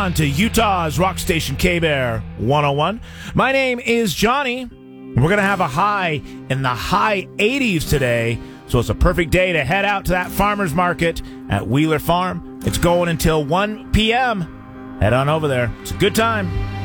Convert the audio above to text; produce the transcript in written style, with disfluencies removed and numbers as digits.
on to Utah's rock station K-Bear 101. My name is Johnny. We're going to have a high in the high 80s today, so it's a perfect day to head out to that farmer's market at Wheeler Farm. It's going until 1 p.m. Head on over there. It's a good time.